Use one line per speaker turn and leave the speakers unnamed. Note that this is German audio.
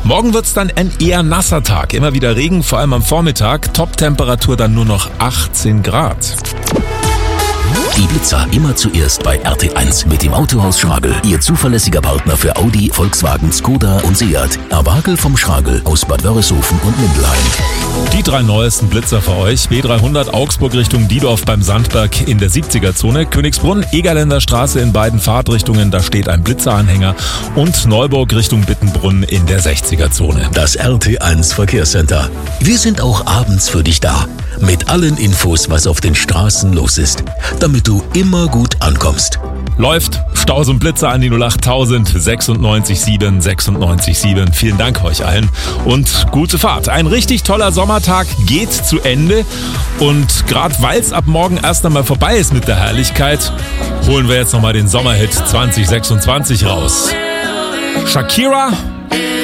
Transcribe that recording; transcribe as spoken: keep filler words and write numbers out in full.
Morgen wird's dann ein eher nasser Tag. Immer wieder Regen, vor allem am Vormittag. Toptemperatur dann nur noch achtzehn Grad.
Die Blitzer immer zuerst bei R T eins mit dem Autohaus Schragel. Ihr zuverlässiger Partner für Audi, Volkswagen, Skoda und Seat. Erwagel vom Schragel aus Bad Wörishofen und Mindelheim.
Die drei neuesten Blitzer für euch. B dreihundert Augsburg Richtung Diedorf beim Sandberg in der siebziger-Zone. Königsbrunn, Egerländer Straße in beiden Fahrtrichtungen, da steht ein Blitzeranhänger. Und Neuburg Richtung Bittenbrunn in der sechziger-Zone.
Das R T eins Verkehrscenter. Wir sind auch abends für dich da. Mit allen Infos, was auf den Straßen los ist. Damit du immer gut ankommst.
Läuft Staus und Blitzer an die null acht tausend sechsundneunzig sieben sechsundneunzig sieben. Vielen Dank euch allen und gute Fahrt. Ein richtig toller Sommertag geht zu Ende und gerade weil es ab morgen erst einmal vorbei ist mit der Herrlichkeit, holen wir jetzt nochmal den Sommerhit zwanzig sechsundzwanzig raus. Shakira